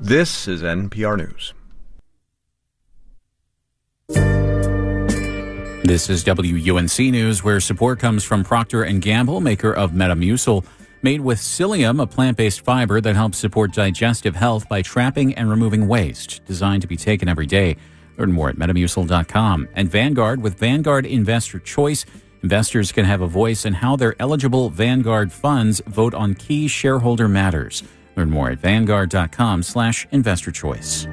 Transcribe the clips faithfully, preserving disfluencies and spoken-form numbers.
This is N P R News. This is W U N C News, where support comes from Procter and Gamble, maker of Metamucil, made with psyllium, a plant-based fiber that helps support digestive health by trapping and removing waste, designed to be taken every day. Learn more at metamucil dot com. And Vanguard, with Vanguard Investor Choice, investors can have a voice in how their eligible Vanguard funds vote on key shareholder matters. Learn more at vanguard dot com slash investor choice.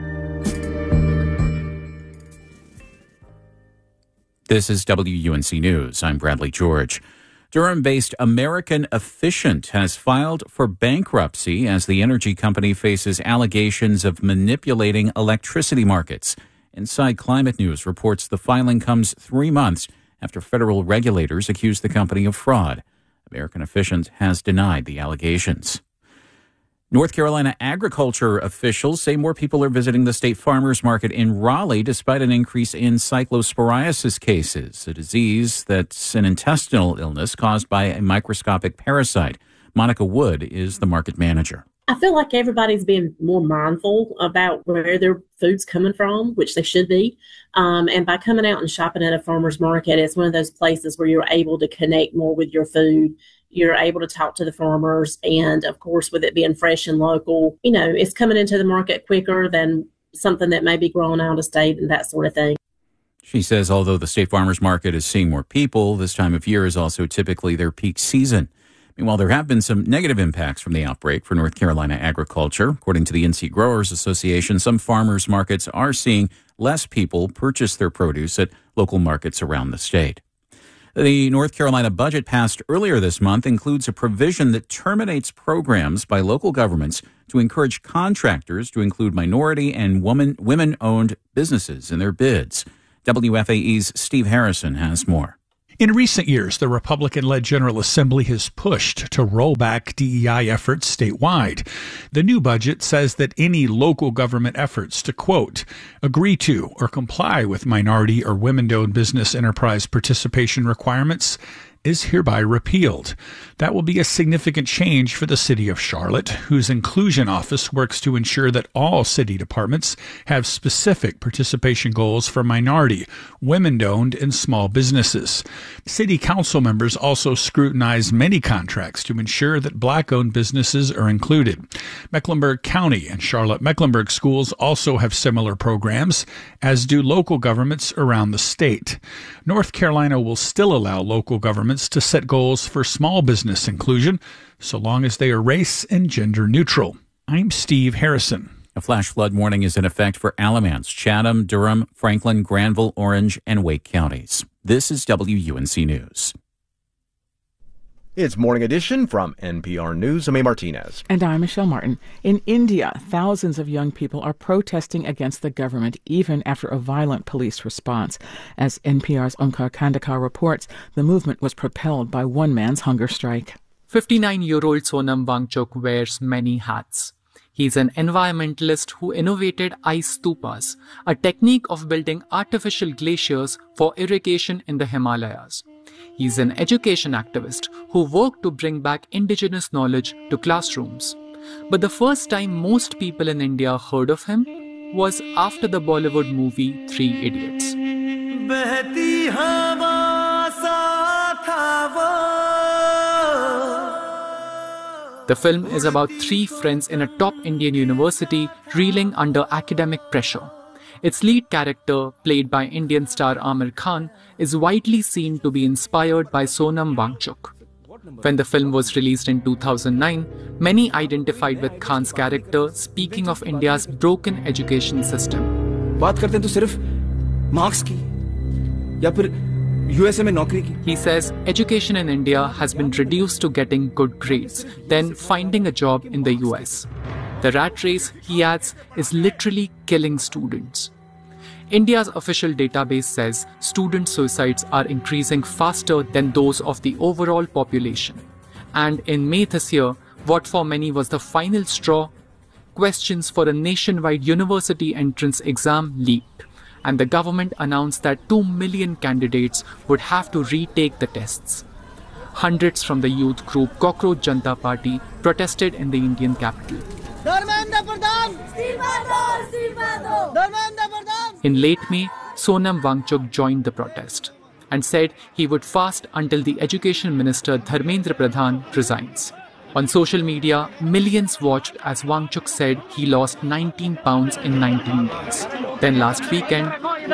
This is W U N C News. I'm Bradley George. Durham-based American Efficient has filed for bankruptcy as the energy company faces allegations of manipulating electricity markets. Inside Climate News reports the filing comes three months after federal regulators accused the company of fraud. American Efficient has denied the allegations. North Carolina agriculture officials say more people are visiting the state farmers market in Raleigh despite an increase in cyclosporiasis cases, a disease that's an intestinal illness caused by a microscopic parasite. Monica Wood is the market manager. I feel like everybody's being more mindful about where their food's coming from, which they should be. Um, and by coming out and shopping at a farmer's market, it's one of those places where you're able to connect more with your food. You're able to talk to the farmers. And of course, with it being fresh and local, you know, it's coming into the market quicker than something that may be grown out of state and that sort of thing. She says although the state farmers market is seeing more people, this time of year is also typically their peak season. Meanwhile, there have been some negative impacts from the outbreak for North Carolina agriculture. According to the N C Growers Association, some farmers markets are seeing less people purchase their produce at local markets around the state. The North Carolina budget passed earlier this month includes a provision that terminates programs by local governments to encourage contractors to include minority and woman, women-owned businesses in their bids. W F A E's Steve Harrison has more. In recent years, the Republican-led General Assembly has pushed to roll back D E I efforts statewide. The new budget says that any local government efforts to, quote, agree to or comply with minority or women-owned business enterprise participation requirements is hereby repealed. That will be a significant change for the city of Charlotte, whose inclusion office works to ensure that all city departments have specific participation goals for minority, women-owned, and small businesses. City council members also scrutinize many contracts to ensure that black-owned businesses are included. Mecklenburg County and Charlotte-Mecklenburg schools also have similar programs, as do local governments around the state. North Carolina will still allow local governments to set goals for small business inclusion, so long as they are race and gender neutral. I'm Steve Harrison. A flash flood warning is in effect for Alamance, Chatham, Durham, Franklin, Granville, Orange, and Wake counties. This is W U N C News. It's Morning Edition from N P R News. I'm A. Martinez. And I'm Michelle Martin. In India, thousands of young people are protesting against the government even after a violent police response. As N P R's Omkar Kandekar reports, the movement was propelled by one man's hunger strike. fifty-nine-year-old Sonam Wangchuk wears many hats. He's an environmentalist who innovated ice stupas, a technique of building artificial glaciers for irrigation in the Himalayas. He's an education activist who worked to bring back indigenous knowledge to classrooms. But the first time most people in India heard of him was after the Bollywood movie Three Idiots. The film is about three friends in a top Indian university reeling under academic pressure. Its lead character, played by Indian star Aamir Khan, is widely seen to be inspired by Sonam Wangchuk. When the film was released in two thousand nine, many identified with Khan's character speaking of India's broken education system. बात करते हैं तो सिर्फ marks की या फिर USA में नौकरी की. He says education in India has been reduced to getting good grades, then finding a job in the U S. The rat race, he adds, is literally killing students. India's official database says student suicides are increasing faster than those of the overall population. And in May this year, what for many was the final straw, questions for a nationwide university entrance exam leaked, and the government announced that two million candidates would have to retake the tests. Hundreds from the youth group Cockroach Janata Party protested in the Indian capital. In late May, Sonam Wangchuk joined the protest and said he would fast until the Education Minister Dharmendra Pradhan resigns. On social media, millions watched as Wangchuk said he lost nineteen pounds in nineteen days. Then last weekend,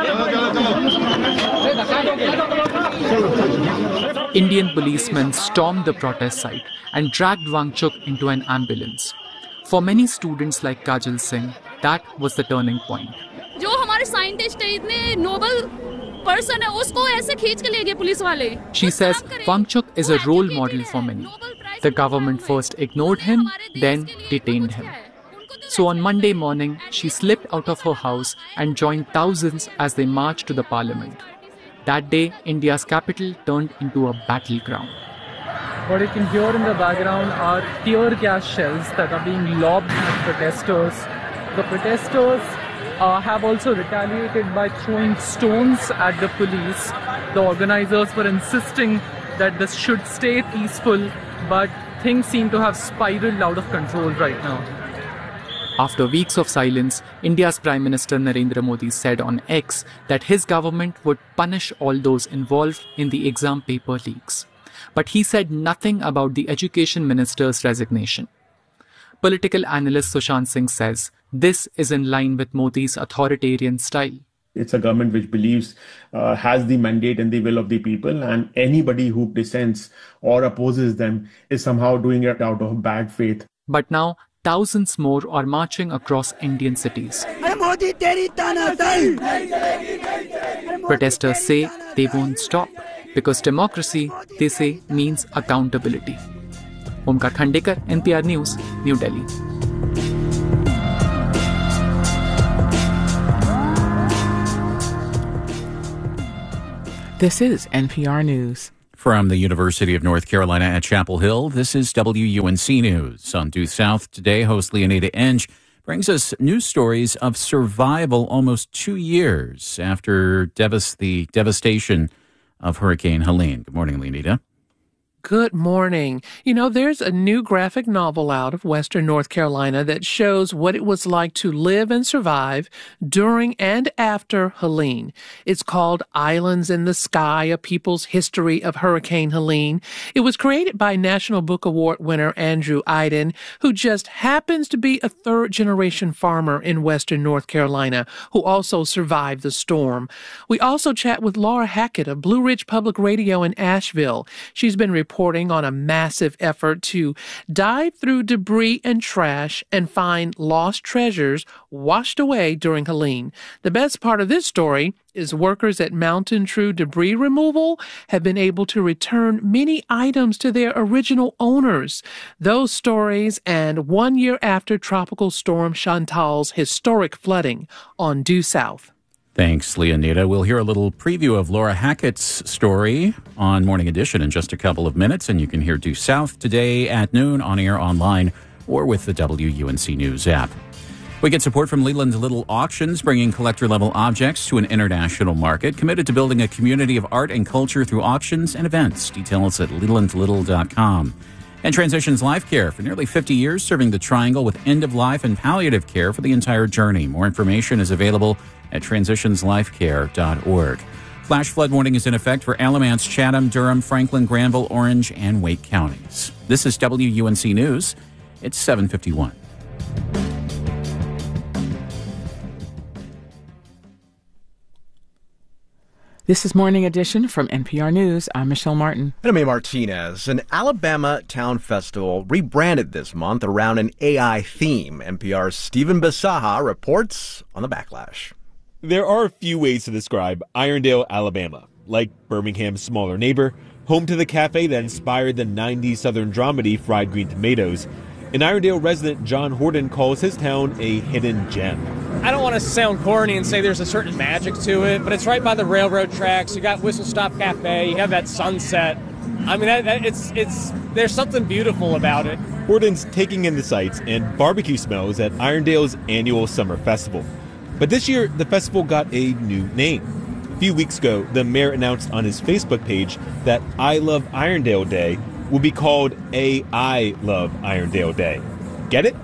Indian policemen stormed the protest site and dragged Wangchuk into an ambulance. For many students like Kajal Singh, that was the turning point. जो हमारे scientist है इतने Nobel person है उसको ऐसे खींच के ले गए पुलिस वाले. She says Wangchuk is a role model for many. The government first ignored him, then detained him. So on Monday morning, she slipped out of her house and joined thousands as they marched to the parliament. That day, India's capital turned into a battleground. What you can hear in the background are tear gas shells that are being lobbed at protesters. The protesters uh, have also retaliated by throwing stones at the police. The organizers were insisting that this should stay peaceful, but things seem to have spiraled out of control right now. After weeks of silence, India's Prime Minister Narendra Modi said on X that his government would punish all those involved in the exam paper leaks. But he said nothing about the Education Minister's resignation. Political analyst Sushant Singh says this is in line with Modi's authoritarian style. It's a government which believes uh, has the mandate and the will of the people, and anybody who dissents or opposes them is somehow doing it out of bad faith. But now, thousands more are marching across Indian cities. Protesters say they won't stop because democracy, they say, means accountability. Omkar Khandekar, N P R News, New Delhi. This is N P R News. From the University of North Carolina at Chapel Hill, this is W U N C News. On Due South today, host Leonida Enge brings us news stories of survival almost two years after devas- the devastation of Hurricane Helene. Good morning, Leonida. Good morning. You know, there's a new graphic novel out of Western North Carolina that shows what it was like to live and survive during and after Helene. It's called Islands in the Sky, A People's History of Hurricane Helene. It was created by National Book Award winner Andrew Aydin, who just happens to be a third-generation farmer in Western North Carolina, who also survived the storm. We also chat with Laura Hackett of Blue Ridge Public Radio in Asheville. She's been reporting reporting on a massive effort to dive through debris and trash and find lost treasures washed away during Helene. The best part of this story is workers at Mountain True Debris Removal have been able to return many items to their original owners. Those stories and one year after Tropical Storm Chantal's historic flooding on Due South. Thanks, Leonida. We'll hear a little preview of Laura Hackett's story on Morning Edition in just a couple of minutes, and you can hear Due South today at noon on air, online, or with the W U N C News app. We get support from Leland Little Auctions, bringing collector-level objects to an international market, committed to building a community of art and culture through auctions and events. Details at leland little dot com. And Transitions Life Care, for nearly fifty years, serving the Triangle with end-of-life and palliative care for the entire journey. More information is available at transitions life care dot org. Flash flood warning is in effect for Alamance, Chatham, Durham, Franklin, Granville, Orange, and Wake counties. This is W U N C News. It's seven fifty-one. This is Morning Edition from N P R News. I'm Michelle Martin. And I'm A. Martinez. An Alabama Town Festival rebranded this month around an A I theme. N P R's Stephen Bisaha reports on the backlash. There are a few ways to describe Irondale, Alabama. Like Birmingham's smaller neighbor, home to the cafe that inspired the nineties Southern dramedy Fried Green Tomatoes, an Irondale resident, John Horton, calls his town a hidden gem. I don't want to sound corny and say there's a certain magic to it, but it's right by the railroad tracks. You got Whistle Stop Cafe, you have that sunset. I mean, that, that, it's it's there's something beautiful about it. Horton's taking in the sights and barbecue smells at Irondale's annual summer festival. But this year, the festival got a new name. A few weeks ago, the mayor announced on his Facebook page that I Love Irondale Day will be called A I Love Irondale Day. Get it?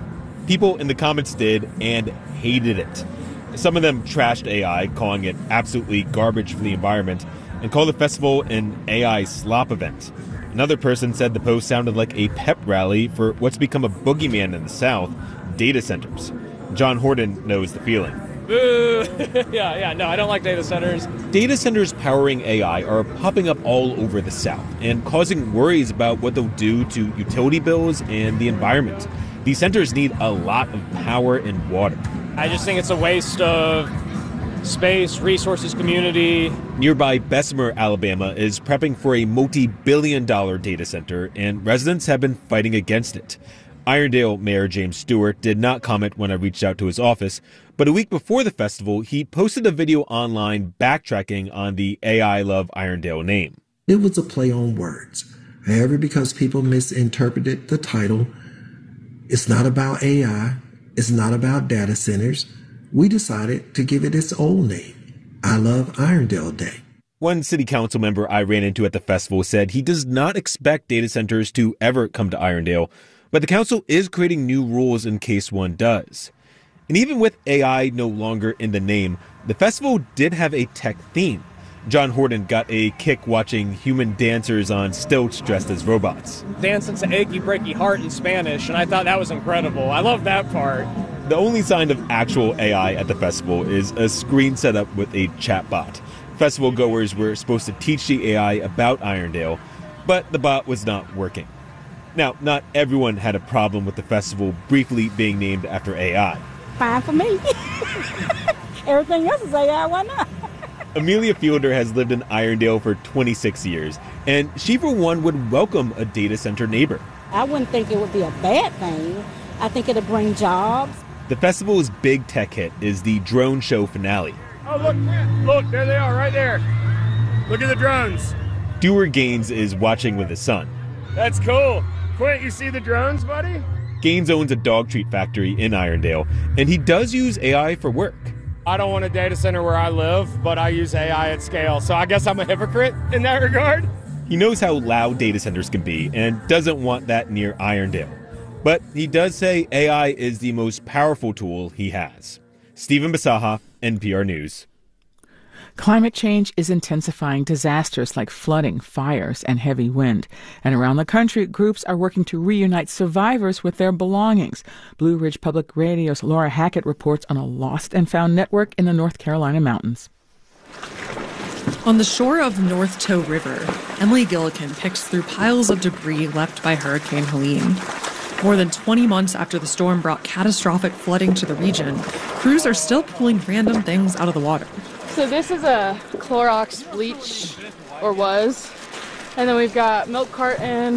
People in the comments did and hated it. Some of them trashed A I, calling it absolutely garbage for the environment, and called the festival an A I slop event. Another person said the post sounded like a pep rally for what's become a boogeyman in the South, data centers. John Horton knows the feeling. Boo! yeah, yeah, no, I don't like data centers. Data centers powering A I are popping up all over the South and causing worries about what they'll do to utility bills and the environment. These centers need a lot of power and water. I just think it's a waste of space, resources, community. Nearby Bessemer, Alabama is prepping for a multi-billion dollar data center, and residents have been fighting against it. Irondale Mayor James Stewart did not comment when I reached out to his office, but a week before the festival, he posted a video online backtracking on the A I Love Irondale name. It was a play on words. However, because people misinterpreted the title, it's not about A I, it's not about data centers, we decided to give it its old name, I Love Irondale Day. One city council member I ran into at the festival said he does not expect data centers to ever come to Irondale, but the council is creating new rules in case one does. And even with A I no longer in the name, the festival did have a tech theme. John Horton got a kick watching human dancers on stilts dressed as robots. Dancing to Achy Breaky Heart in Spanish, and I thought that was incredible. I love that part. The only sign of actual A I at the festival is a screen set up with a chatbot. Festival goers were supposed to teach the A I about Irondale, but the bot was not working. Now, not everyone had a problem with the festival briefly being named after A I. Fine for me. Everything else is A I, why not? Amelia Fielder has lived in Irondale for twenty-six years, and she, for one, would welcome a data center neighbor. I wouldn't think it would be a bad thing. I think it'll bring jobs. The festival's big tech hit is the drone show finale. Oh, look, look, there they are, right there. Look at the drones. Dewar Gaines is watching with his son. That's cool. Quint, you see the drones, buddy? Gaines owns a dog treat factory in Irondale, and he does use A I for work. I don't want a data center where I live, but I use A I at scale, so I guess I'm a hypocrite in that regard. He knows how loud data centers can be and doesn't want that near Irondale. But he does say A I is the most powerful tool he has. Stephen Bisaha, N P R News. Climate change is intensifying disasters like flooding, fires, and heavy wind. And around the country, groups are working to reunite survivors with their belongings. Blue Ridge Public Radio's Laura Hackett reports on a lost and found network in the North Carolina mountains. On the shore of the North Toe River, Emily Gillikin picks through piles of debris left by Hurricane Helene. More than twenty months after the storm brought catastrophic flooding to the region, crews are still pulling random things out of the water. So this is a Clorox bleach, or was, and then we've got milk carton.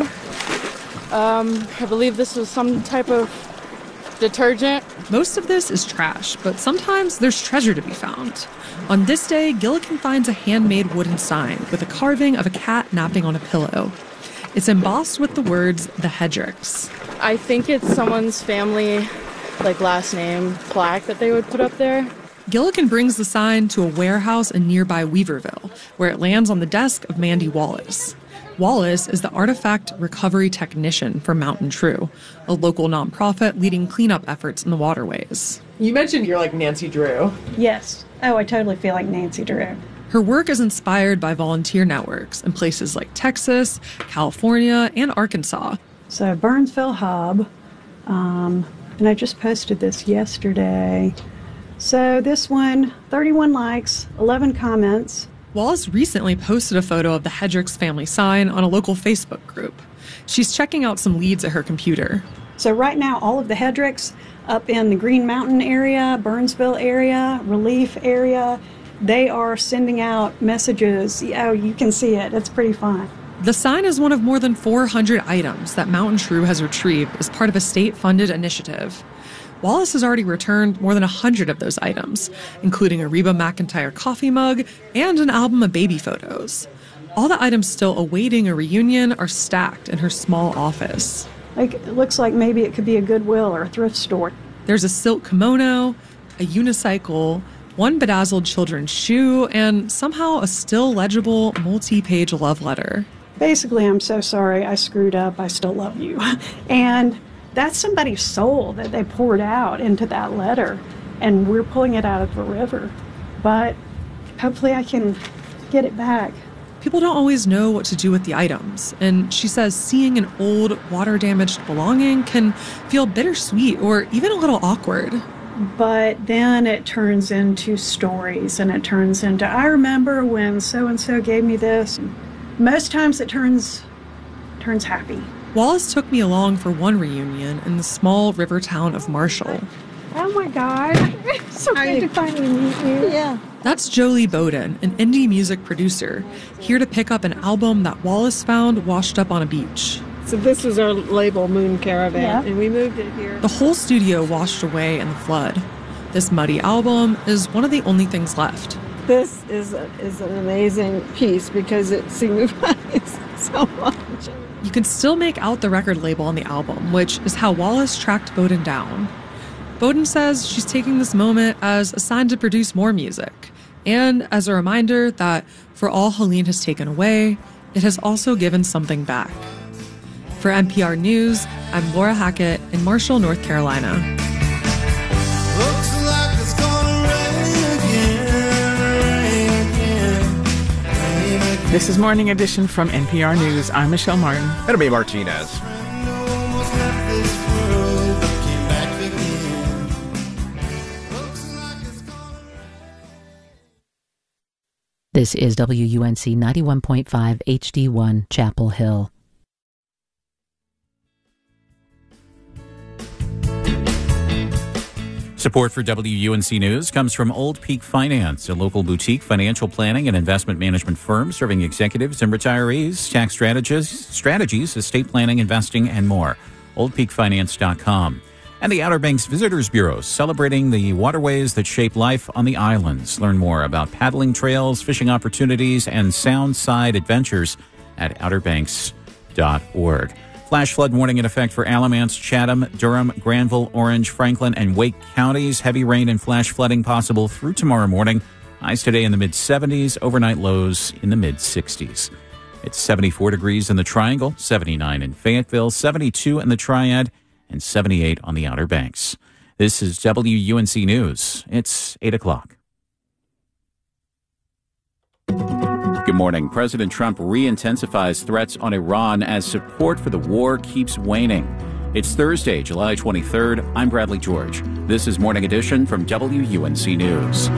Um, I believe this was some type of detergent. Most of this is trash, but sometimes there's treasure to be found. On this day, Gillikin finds a handmade wooden sign with a carving of a cat napping on a pillow. It's embossed with the words, "The Hedricks." I think it's someone's family, like last name plaque that they would put up there. Gillikin brings the sign to a warehouse in nearby Weaverville, where it lands on the desk of Mandy Wallace. Wallace is the artifact recovery technician for Mountain True, a local nonprofit leading cleanup efforts in the waterways. You mentioned you're like Nancy Drew. Yes. Oh, I totally feel like Nancy Drew. Her work is inspired by volunteer networks in places like Texas, California, and Arkansas. So Burnsville Hub, um, and I just posted this yesterday. So this one, thirty-one likes, eleven comments. Wallace recently posted a photo of the Hedricks family sign on a local Facebook group. She's checking out some leads at her computer. So right now, all of the Hedricks up in the Green Mountain area, Burnsville area, Relief area, they are sending out messages. Oh, you can see it. It's pretty fun. The sign is one of more than four hundred items that Mountain True has retrieved as part of a state-funded initiative. Wallace has already returned more than one hundred of those items, including a Reba McEntire coffee mug and an album of baby photos. All the items still awaiting a reunion are stacked in her small office. Like, it looks like maybe it could be a Goodwill or a thrift store. There's a silk kimono, a unicycle, one bedazzled children's shoe, and somehow a still legible multi-page love letter. Basically, I'm so sorry I screwed up. I still love you. And That's somebody's soul that they poured out into that letter, and we're pulling it out of the river. But hopefully I can get it back. People don't always know what to do with the items, and she says seeing an old, water-damaged belonging can feel bittersweet or even a little awkward. But then it turns into stories, and it turns into, I remember when so-and-so gave me this. Most times it turns turns happy. Wallace took me along for one reunion in the small river town of Marshall. Oh my God. So good to finally meet you. Yeah. That's Jolie Bowden, an indie music producer, here to pick up an album that Wallace found washed up on a beach. So this is our label, Moon Caravan, yeah. and we moved it here. The whole studio washed away in the flood. This muddy album is one of the only things left. This is a, is an amazing piece because it signifies so much. You can still make out the record label on the album, which is how Wallace tracked Bowden down. Bowden says she's taking this moment as a sign to produce more music, and as a reminder that for all Helene has taken away, it has also given something back. For N P R News, I'm Laura Hackett in Marshall, North Carolina. Looks like it's gonna rain again, rain again, rain again. This is Morning Edition from N P R News. I'm Michelle Martin. And I'm Martinez. This is W U N C ninety-one point five H D one Chapel Hill. Support for W U N C News comes from Old Peak Finance, a local boutique financial planning and investment management firm serving executives and retirees, tax strategies, strategies, estate planning, investing, and more. old peak finance dot com. And the Outer Banks Visitors Bureau, celebrating the waterways that shape life on the islands. Learn more about paddling trails, fishing opportunities, and sound side adventures at outer banks dot org. Flash flood warning in effect for Alamance, Chatham, Durham, Granville, Orange, Franklin, and Wake counties. Heavy rain and flash flooding possible through tomorrow morning. Highs today in the mid seventies, overnight lows in the mid sixties. It's seventy-four degrees in the Triangle, seventy-nine in Fayetteville, seventy-two in the Triad, and seventy-eight on the Outer Banks. This is W U N C News. It's eight o'clock. Good morning. President Trump re-intensifies threats on Iran as support for the war keeps waning. It's Thursday, July twenty-third. I'm Bradley George. This is Morning Edition from W U N C News.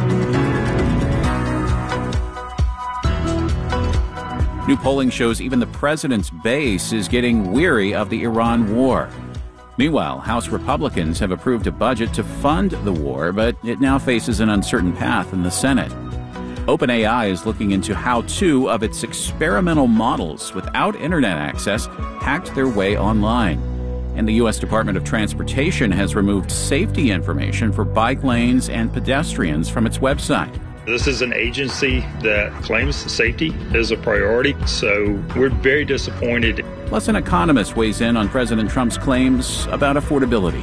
New polling shows even the president's base is getting weary of the Iran war. Meanwhile, House Republicans have approved a budget to fund the war, but it now faces an uncertain path in the Senate. OpenAI is looking into how two of its experimental models without internet access hacked their way online. And the U S Department of Transportation has removed safety information for bike lanes and pedestrians from its website. This is an agency that claims safety is a priority, so we're very disappointed. Plus, an economist weighs in on President Trump's claims about affordability.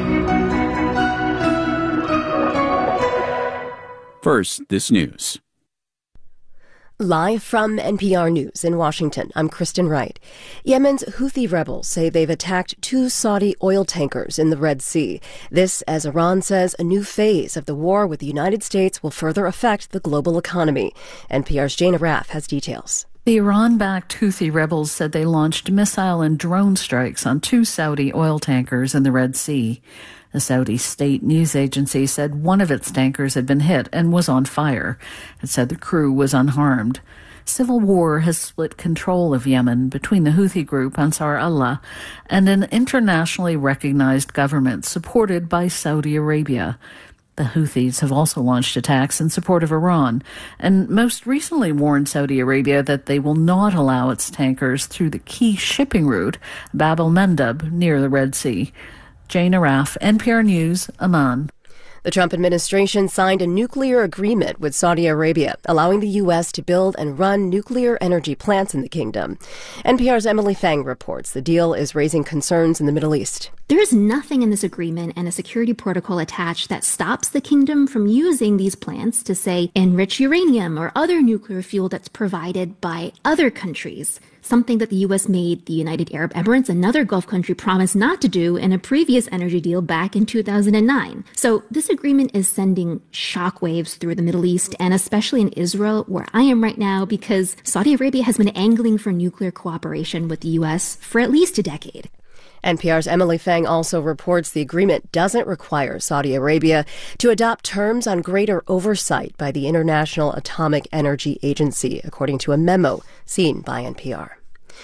First, this news. Live from N P R News in Washington, I'm Kristen Wright. Yemen's Houthi rebels say they've attacked two Saudi oil tankers in the Red Sea. This, as Iran says, a new phase of the war with the United States will further affect the global economy. N P R's Jane Arraf has details. The Iran-backed Houthi rebels said they launched missile and drone strikes on two Saudi oil tankers in the Red Sea. The Saudi state news agency said one of its tankers had been hit and was on fire. It said the crew was unharmed. Civil war has split control of Yemen between the Houthi group Ansar Allah and an internationally recognized government supported by Saudi Arabia. The Houthis have also launched attacks in support of Iran and most recently warned Saudi Arabia that they will not allow its tankers through the key shipping route, Bab el-Mandab, near the Red Sea. Jane Arraf, N P R News, Amman. The Trump administration signed a nuclear agreement with Saudi Arabia, allowing the U S to build and run nuclear energy plants in the kingdom. N P R's Emily Fang reports the deal is raising concerns in the Middle East. There is nothing in this agreement and a security protocol attached that stops the kingdom from using these plants to, say, enrich uranium or other nuclear fuel that's provided by other countries. something that the U S made the United Arab Emirates, another Gulf country, promise not to do in a previous energy deal back in two thousand nine. So this agreement is sending shockwaves through the Middle East, and especially in Israel, where I am right now, because Saudi Arabia has been angling for nuclear cooperation with the U S for at least a decade. N P R's Emily Fang also reports the agreement doesn't require Saudi Arabia to adopt terms on greater oversight by the International Atomic Energy Agency, according to a memo seen by N P R.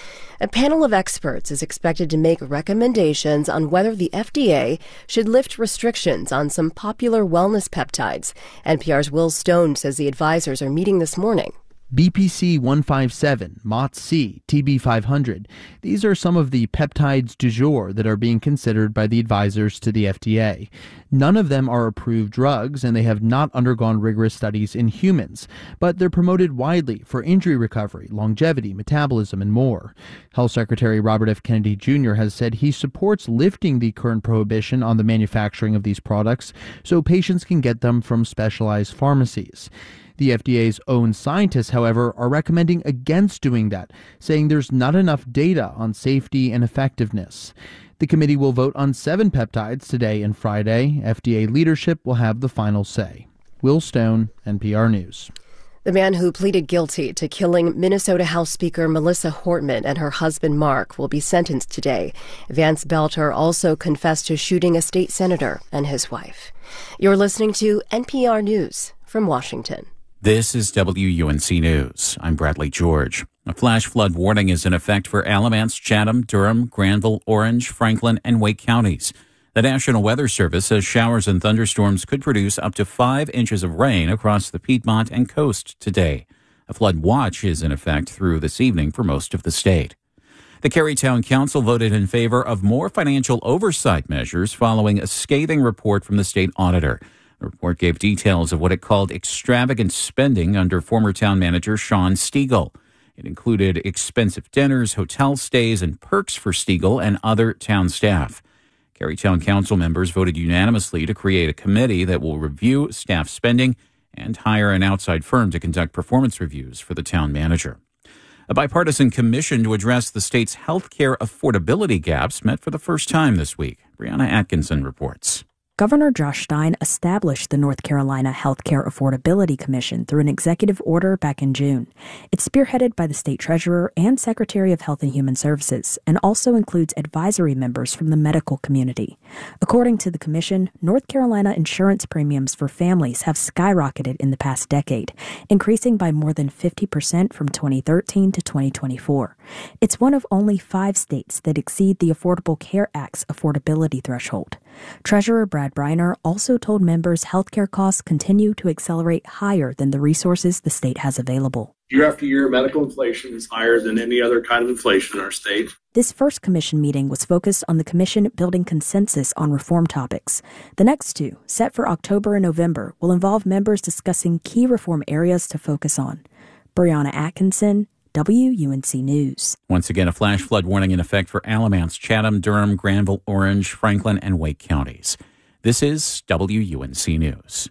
A panel of experts is expected to make recommendations on whether the F D A should lift restrictions on some popular wellness peptides. N P R's Will Stone says the advisors are meeting this morning. B P C one fifty-seven, M O T C, T B five hundred. These are some of the peptides du jour that are being considered by the advisors to the F D A. None of them are approved drugs, and they have not undergone rigorous studies in humans, but they're promoted widely for injury recovery, longevity, metabolism, and more. Health Secretary Robert F. Kennedy Junior has said he supports lifting the current prohibition on the manufacturing of these products so patients can get them from specialized pharmacies. The F D A's own scientists, however, are recommending against doing that, saying there's not enough data on safety and effectiveness. The committee will vote on seven peptides today and Friday. F D A leadership will have the final say. Will Stone, N P R News. The man who pleaded guilty to killing Minnesota House Speaker Melissa Hortman and her husband Mark will be sentenced today. Vance Belter also confessed to shooting a state senator and his wife. You're listening to N P R News from Washington. This is W U N C News. I'm Bradley George. A flash flood warning is in effect for Alamance, Chatham, Durham, Granville, Orange, Franklin, and Wake counties. The National Weather Service says showers and thunderstorms could produce up to five inches of rain across the Piedmont and coast today. A flood watch is in effect through this evening for most of the state. The Carytown Council voted in favor of more financial oversight measures following a scathing report from the state auditor. The report gave details of what it called extravagant spending under former town manager Sean Stiegel. It included expensive dinners, hotel stays, and perks for Stiegel and other town staff. Carytown Council members voted unanimously to create a committee that will review staff spending and hire an outside firm to conduct performance reviews for the town manager. A bipartisan commission to address the state's health care affordability gaps met for the first time this week. Brianna Atkinson reports. Governor Josh Stein established the North Carolina Healthcare Affordability Commission through an executive order back in June. It's spearheaded by the state treasurer and Secretary of Health and Human Services and also includes advisory members from the medical community. According to the commission, North Carolina insurance premiums for families have skyrocketed in the past decade, increasing by more than fifty percent from twenty thirteen to twenty twenty-four. It's one of only five states that exceed the Affordable Care Act's affordability threshold. Treasurer Brad Briner also told members healthcare costs continue to accelerate higher than the resources the state has available. Year after year, medical inflation is higher than any other kind of inflation in our state. This first commission meeting was focused on the commission building consensus on reform topics. The next two, set for October and November, will involve members discussing key reform areas to focus on. Brianna Atkinson, W U N C News. Once again, a flash flood warning in effect for Alamance, Chatham, Durham, Granville, Orange, Franklin, and Wake counties. This is W U N C News.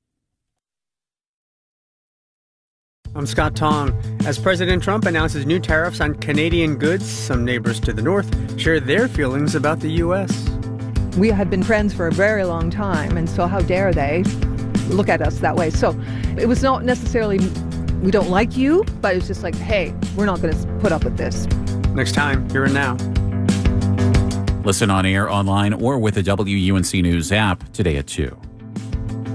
I'm Scott Tong. As President Trump announces new tariffs on Canadian goods, some neighbors to the north share their feelings about the U S. We have been friends for a very long time, and so how dare they look at us that way? So it was not necessarily we don't like you, but it's just like, hey, we're not going to put up with this. Next time, Here and Now. Listen on air, online, or with the W U N C News app today at two.